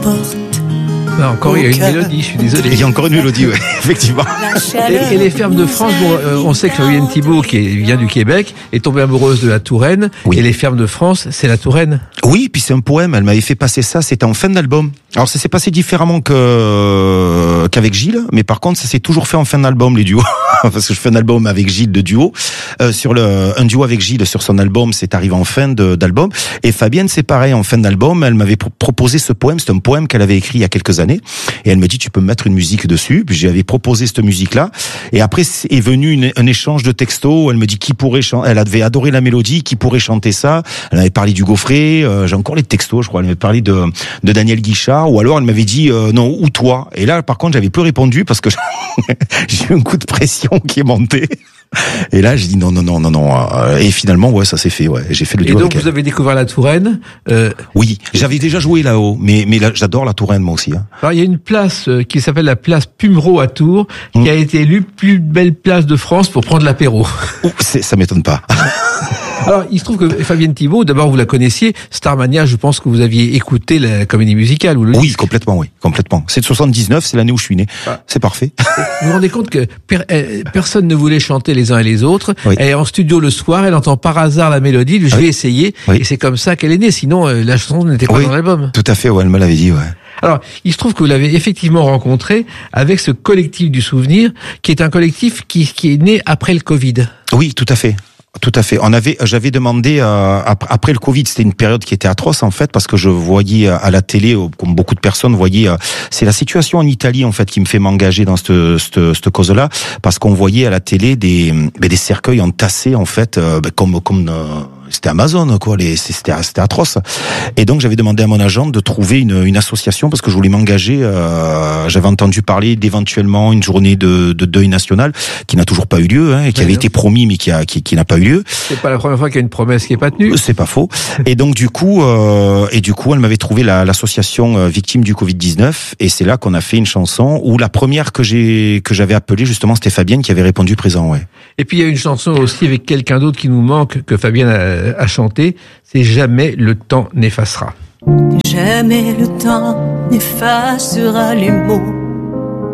porte. Non, encore, il y a une mélodie, je suis désolé. Il y a encore une mélodie, ouais, effectivement. Et les fermes de France, bon, on sait que Fabienne Thibault, vient du Québec, est tombée amoureuse de la Touraine. Oui. Et les fermes de France, c'est la Touraine. Oui, puis c'est un poème. Elle m'avait fait passer ça. C'était en fin d'album. Alors ça s'est passé différemment qu'avec Gilles, mais par contre ça s'est toujours fait en fin d'album les duos. Parce que je fais un album avec Gilles de duo. Un duo avec Gilles sur son album, c'est arrivé en fin d'album. Et Fabienne, c'est pareil, en fin d'album, elle m'avait proposé ce poème. C'est un poème qu'elle avait écrit il y a quelques années. Et elle m'a dit, tu peux me mettre une musique dessus. Puis j'avais proposé cette musique-là. Et après est venu un échange de textos. Elle me dit qui pourrait chanter. Elle avait adoré la mélodie. Qui pourrait chanter ça? Elle avait parlé du Gaufret. J'ai encore les textos, je crois. Elle m'avait parlé de Daniel Guichard. Ou alors elle m'avait dit non, ou toi. Et là, par contre, j'avais plus répondu parce que j'ai eu un coup de pression qui est monté. Et là, j'ai dit non. Et finalement, ouais, ça s'est fait. Ouais, j'ai fait le duo. Et donc, vous avez découvert la Touraine. Oui, j'avais déjà joué là-haut, mais là, j'adore la Touraine moi aussi. Hein. Alors, il y a une place qui s'appelle la place Pumereau à Tours, qui a été élue plus belle place de France pour prendre l'apéro. Ça m'étonne pas. Alors, il se trouve que Fabienne Thibault, d'abord, vous la connaissiez. Starmania, je pense que vous aviez écouté la comédie musicale. Oui, complètement. C'est de 79, c'est l'année où je suis né. Ah. C'est parfait. Vous vous rendez compte que personne ne voulait chanter les uns et les autres. Oui. Elle est en studio le soir, elle entend par hasard la mélodie, je vais essayer. Oui. Et c'est comme ça qu'elle est née. Sinon, la chanson n'était pas dans l'album. Tout à fait, ouais, elle me l'avait dit, ouais. Alors, il se trouve que vous l'avez effectivement rencontré avec ce collectif du souvenir, qui est un collectif qui est né après le Covid. Oui, tout à fait. Tout à fait. J'avais demandé après le Covid, c'était une période qui était atroce en fait parce que je voyais à la télé, comme beaucoup de personnes voyaient, c'est la situation en Italie en fait qui me fait m'engager dans cette cause-là parce qu'on voyait à la télé des cercueils entassés en fait comme c'était Amazon quoi, c'était atroce. Et donc j'avais demandé à mon agent de trouver une association parce que je voulais m'engager. J'avais entendu parler d'éventuellement une journée de deuil national qui n'a toujours pas eu lieu, et qui avait été promis mais qui n'a pas eu lieu. C'est pas la première fois qu'il y a une promesse qui est pas tenue. C'est pas faux. Et donc du coup, elle m'avait trouvé l'association Victimes du Covid-19 et c'est là qu'on a fait une chanson où la première que j'avais appelée justement c'était Fabienne qui avait répondu présent, ouais. Et puis il y a une chanson aussi avec quelqu'un d'autre qui nous manque que Fabienne a chanté, c'est Jamais le temps n'effacera. Jamais le temps n'effacera les mots